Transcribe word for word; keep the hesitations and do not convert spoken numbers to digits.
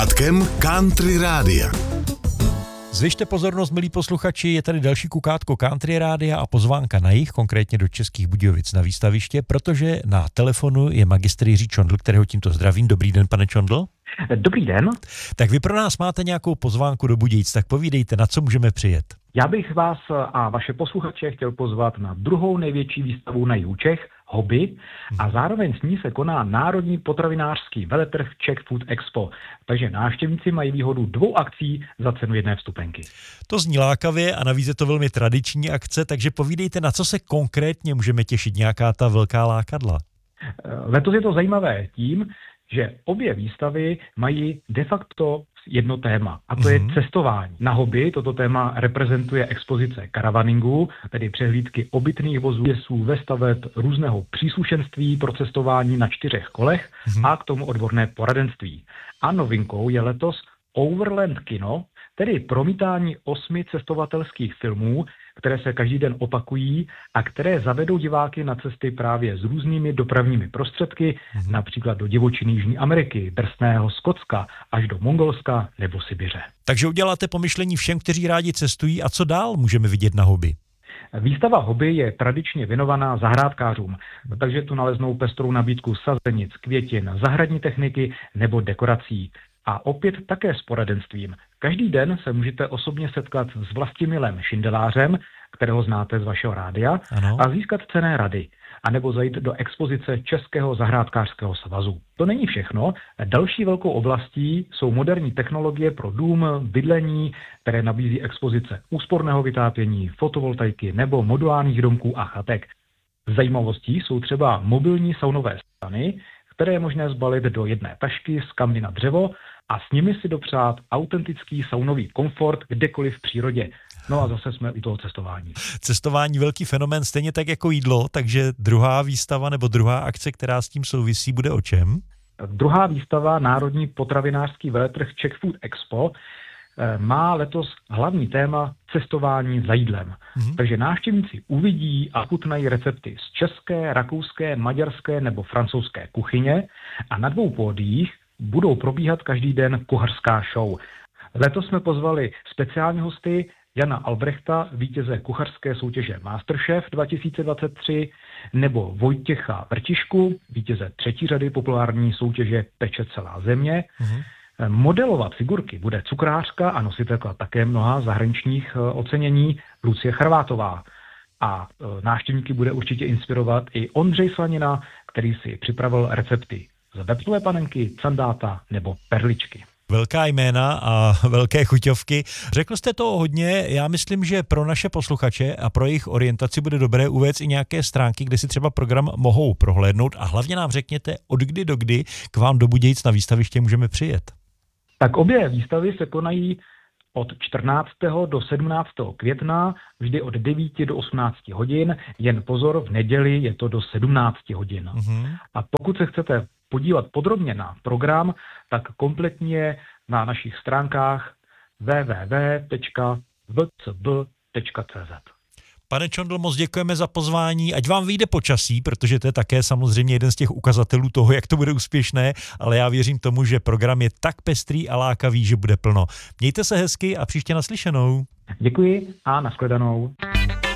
Kukátkem Country Rádia. Zvyšte pozornost, milí posluchači, je tady další kukátko Country Rádia a pozvánka na jih, konkrétně do Českých Budějovic na výstaviště, protože na telefonu je magistr Jiří Čondl, kterého tímto zdravím. Dobrý den, pane Čondl. Dobrý den. Tak vy pro nás máte nějakou pozvánku do Budějic, tak povídejte, na co můžeme přijet. Já bych vás a vaše posluchače chtěl pozvat na druhou největší výstavu na jihu Čech, Hobby, a zároveň s ní se koná Národní potravinářský veletrh Czech Food Expo. Takže návštěvníci mají výhodu dvou akcí za cenu jedné vstupenky. To zní lákavě a navíc je to velmi tradiční akce, takže povídejte, na co se konkrétně můžeme těšit, nějaká ta velká lákadla. Letos je to zajímavé tím, že obě výstavy mají de facto jedno téma, a to mm-hmm. je cestování. Na Hobby toto téma reprezentuje expozice karavaningu, tedy přehlídky obytných vozů, děsů, vestaveb, různého příslušenství pro cestování na čtyřech kolech mm-hmm. a k tomu odborné poradenství. A novinkou je letos Overland Kino, tedy promítání osmi cestovatelských filmů, které se každý den opakují a které zavedou diváky na cesty právě s různými dopravními prostředky, mm-hmm. například do divočiny Jižní Ameriky, drsného Skotska až do Mongolska nebo Sibiře. Takže uděláte pomyšlení všem, kteří rádi cestují, a co dál můžeme vidět na Hobby? Výstava Hobby je tradičně věnovaná zahrádkářům, takže tu naleznou pestrou nabídku sazenic, květin, zahradní techniky nebo dekorací. A opět také s poradenstvím. Každý den se můžete osobně setkat s Vlastimilem Šindelářem, kterého znáte z vašeho rádia, ano. a získat cenné rady, anebo zajít do expozice Českého zahrádkářského svazu. To není všechno. Další velkou oblastí jsou moderní technologie pro dům, bydlení, které nabízí expozice úsporného vytápění, fotovoltaiky nebo modulárních domků a chatek. Zajímavostí jsou třeba mobilní saunové stany, které je možné zbalit do jedné tašky z kamny na dřevo a s nimi si dopřát autentický saunový komfort kdekoliv v přírodě. No a zase jsme u toho cestování. Cestování velký fenomén, stejně tak jako jídlo, takže druhá výstava nebo druhá akce, která s tím souvisí, bude o čem? Druhá výstava Národní potravinářský veletrh Czech Food Expo má letos hlavní téma cestování za jídlem. Mm-hmm. Takže návštěvníci uvidí a chutnají recepty z české, rakouské, maďarské nebo francouzské kuchyně a na dvou pódiích budou probíhat každý den kuchařská show. Letos jsme pozvali speciální hosty Jana Albrechta, vítěze kuchařské soutěže Masterchef dva tisíce dvacet tři, nebo Vojtěcha Vrtišku, vítěze třetí řady populární soutěže Peče celá země. Mm-hmm. Modelovat figurky bude cukrářka a nositelka také mnoha zahraničních ocenění Lucie Charvátová. A návštěvníky bude určitě inspirovat i Ondřej Slanina, který si připravil recepty z vepřové panenky, candáta nebo perličky. Velká jména a velké chuťovky. Řekl jste toho hodně, já myslím, že pro naše posluchače a pro jejich orientaci bude dobré uvést i nějaké stránky, kde si třeba program mohou prohlédnout, a hlavně nám řekněte, od kdy do kdy k vám do Budějic na výstaviště můžeme přijet. Tak obě výstavy se konají od čtrnáctého do sedmnáctého května, vždy od devíti do osmnácti hodin, jen pozor, v neděli je to do sedmnácti hodin. Mm-hmm. A pokud se chcete podívat podrobně na program, tak kompletně na našich stránkách w w w tečka v c b tečka c z. Pane Čondl, moc děkujeme za pozvání, ať vám vyjde počasí, protože to je také samozřejmě jeden z těch ukazatelů toho, jak to bude úspěšné, ale já věřím tomu, že program je tak pestrý a lákavý, že bude plno. Mějte se hezky a příště naslyšenou. Děkuji a nashledanou.